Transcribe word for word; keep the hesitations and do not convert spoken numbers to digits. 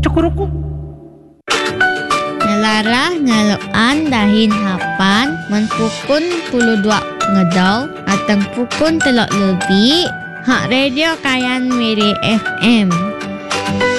kuruku. Nalarah ngaloan dahin hapan menpukun puluh dua ngedau atau pukun telok lebih hak radio Kayan Miri F M.